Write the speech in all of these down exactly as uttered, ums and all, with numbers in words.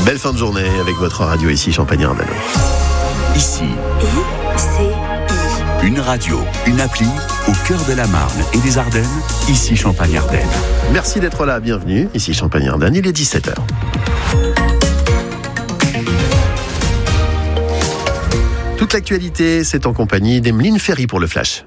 Belle fin de journée avec votre radio ici, Champagne-Ardenne. Ici, I C I. une radio, une appli au cœur de la Marne et des Ardennes, ici Champagne-Ardenne. Merci d'être là, bienvenue ici, Champagne-Ardenne, il est dix-sept heures. Toute l'actualité, c'est en compagnie d'Emeline Ferry pour le Flash.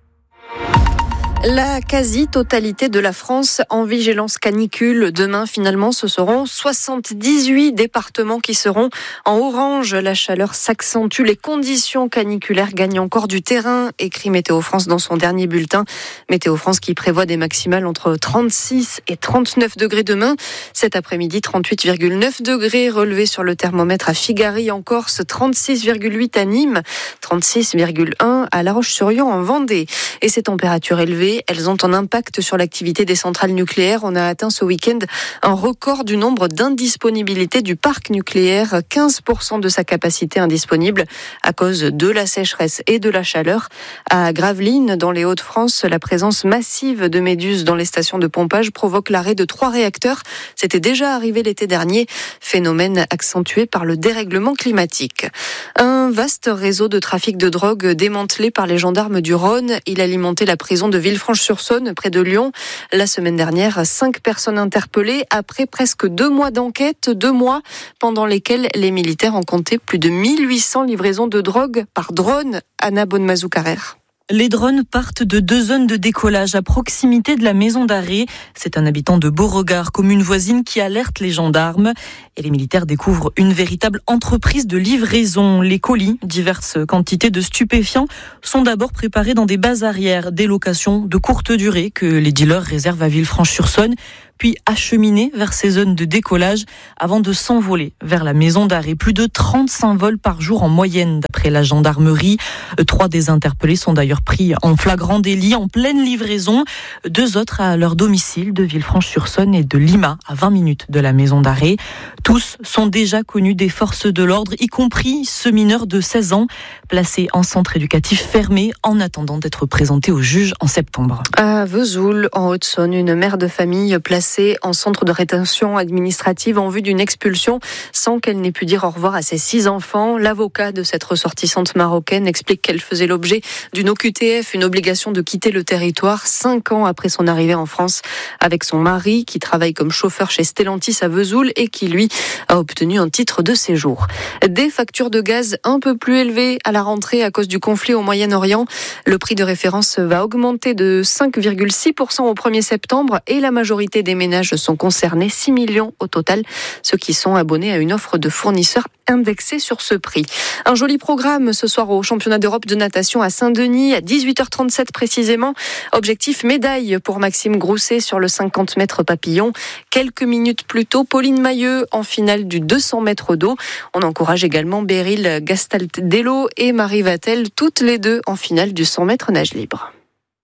La quasi-totalité de la France en vigilance canicule. Demain, finalement, ce seront soixante-dix-huit départements qui seront en orange. La chaleur s'accentue, les conditions caniculaires gagnent encore du terrain, écrit Météo France dans son dernier bulletin. Météo France qui prévoit des maximales entre trente-six et trente-neuf degrés demain. Cet après-midi, trente-huit virgule neuf degrés relevés sur le thermomètre à Figari en Corse, trente-six virgule huit à Nîmes, trente-six virgule un à La Roche-sur-Yon en Vendée. Et ces températures élevées, elles ont un impact sur l'activité des centrales nucléaires. On a atteint ce week-end un record du nombre d'indisponibilités du parc nucléaire, quinze pour cent de sa capacité indisponible à cause de la sécheresse et de la chaleur. À Gravelines, dans les Hauts-de-France, la présence massive de méduses dans les stations de pompage provoque l'arrêt de trois réacteurs. C'était déjà arrivé l'été dernier, phénomène accentué par le dérèglement climatique. Un vaste réseau de trafic de drogue démantelé par les gendarmes du Rhône. Il alimentait la prison de Villefranche-sur-Saône, près de Lyon. La semaine dernière, cinq personnes interpellées après presque deux mois d'enquête, deux mois pendant lesquels les militaires ont compté plus de mille huit cents livraisons de drogue par drone. Anna Bonnemazou-Carrère. Les drones partent de deux zones de décollage à proximité de la maison d'arrêt. C'est un habitant de Beauregard, commune voisine, qui alerte les gendarmes. Et les militaires découvrent une véritable entreprise de livraison. Les colis, diverses quantités de stupéfiants, sont d'abord préparés dans des bases arrières, des locations de courte durée que les dealers réservent à Villefranche-sur-Saône, puis acheminés vers ces zones de décollage avant de s'envoler vers la maison d'arrêt. Plus de trente-cinq vols par jour en moyenne, d'après la gendarmerie. Trois des interpellés sont d'ailleurs pris en flagrant délit, en pleine livraison. Deux autres à leur domicile de Villefranche-sur-Saône et de Lima, à vingt minutes de la maison d'arrêt. Tous sont déjà connus des forces de l'ordre, y compris ce mineur de seize ans, placé en centre éducatif fermé en attendant d'être présenté au juge en septembre. À Vesoul, en Haute-Saône, une mère de famille placée en centre de rétention administrative en vue d'une expulsion sans qu'elle n'ait pu dire au revoir à ses six enfants. L'avocat de cette ressortissante marocaine explique qu'elle faisait l'objet d'une O Q T F, une obligation de quitter le territoire cinq ans après son arrivée en France avec son mari qui travaille comme chauffeur chez Stellantis à Vesoul et qui lui a obtenu un titre de séjour. Des factures de gaz un peu plus élevées à la rentrée à cause du conflit au Moyen-Orient. Le prix de référence va augmenter de cinq virgule six pour cent au premier septembre et la majorité des ménages sont concernés, six millions au total, ceux qui sont abonnés à une offre de fournisseurs indexée sur ce prix. Un joli programme ce soir au championnat d'Europe de natation à Saint-Denis, à dix-huit heures trente-sept précisément. Objectif médaille pour Maxime Grousset sur le cinquante mètres papillon. Quelques minutes plus tôt, Pauline Mailleux en finale du deux cents mètres d'eau. On encourage également Beryl Gastaldello et Marie Vatel, toutes les deux en finale du cent mètres nage libre.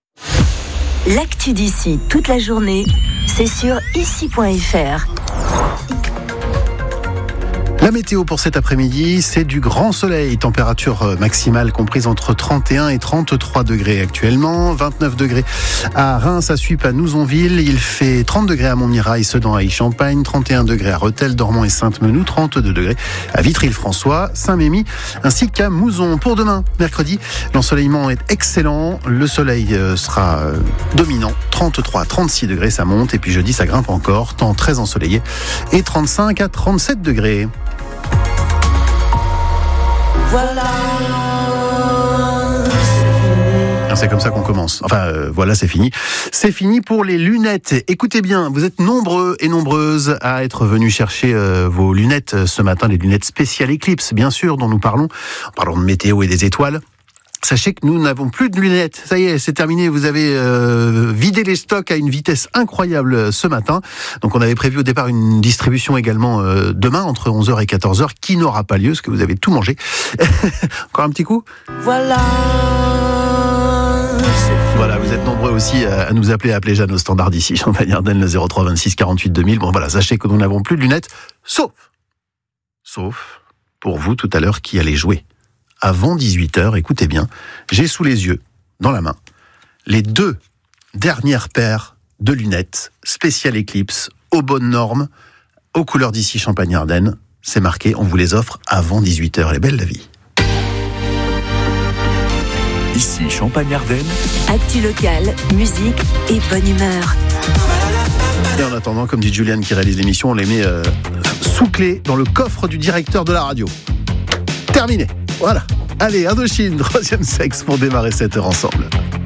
L'actu d'ici toute la journée, c'est sur ici point f r. La météo pour cet après-midi, c'est du grand soleil. Température maximale comprise entre trente et un et trente-trois degrés actuellement. vingt-neuf degrés à Reims, à Suippes, à Nouzonville. Il fait trente degrés à Montmirail, Sedan, Aix-Champagne. trente et un degrés à Rethel, Dormans et Sainte-Menou. trente-deux degrés à Vitry-le-François, Saint-Mémy ainsi qu'à Mouzon. Pour demain, mercredi, l'ensoleillement est excellent. Le soleil sera dominant. trente-trois à trente-six degrés, ça monte. Et puis jeudi, ça grimpe encore. Temps très ensoleillé. Et trente-cinq à trente-sept degrés. Voilà. C'est comme ça qu'on commence. Enfin, euh, voilà, c'est fini. C'est fini pour les lunettes. Écoutez bien, vous êtes nombreux et nombreuses à être venus chercher euh, vos lunettes ce matin, les lunettes spéciales Eclipse, bien sûr, dont nous parlons. Parlons de météo et des étoiles. Sachez que nous n'avons plus de lunettes. Ça y est, c'est terminé. Vous avez euh, vidé les stocks à une vitesse incroyable ce matin. Donc on avait prévu au départ une distribution également euh, demain entre onze heures et quatorze heures qui n'aura pas lieu parce que vous avez tout mangé. Encore un petit coup ? Voilà. Voilà, vous êtes nombreux aussi à nous appeler, à appeler Jeanne au standard d'ici, Champagne-Ardenne, le zéro trois vingt-six quarante-huit deux mille. Bon voilà, sachez que nous n'avons plus de lunettes, sauf, sauf pour vous tout à l'heure qui allez jouer. Avant dix-huit heures, écoutez bien, j'ai sous les yeux, dans la main, les deux dernières paires de lunettes spéciales Eclipse, aux bonnes normes, aux couleurs d'ici Champagne-Ardenne. c'est marqué, on vous les offre avant dix-huit heures. Elle est belle la vie. Ici, Champagne-Ardenne. Actu locale, musique et bonne humeur. Et en attendant, comme dit Juliane qui réalise l'émission, on les met euh, sous clé dans le coffre du directeur de la radio. Terminé. Voilà. Allez, Indochine, troisième sexe pour démarrer cette heure ensemble.